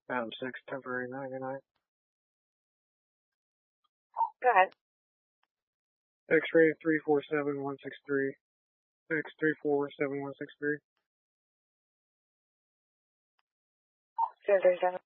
Adam 6, temporary 99. Go ahead. X-ray 347163. X 347163. 037.